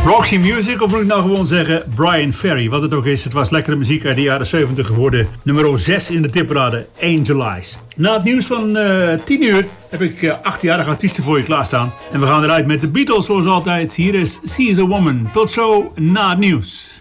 Roxy Music, of moet ik nou gewoon zeggen Brian Ferry. Wat het ook is, het was lekkere muziek uit de jaren 70 geworden. Nummer 6 in de tipparade, Angel Eyes. Na het nieuws van 10 uur heb ik 8-jarige artiesten voor je klaarstaan. En we gaan eruit met de Beatles zoals altijd. Hier is She is a Woman. Tot zo na het nieuws.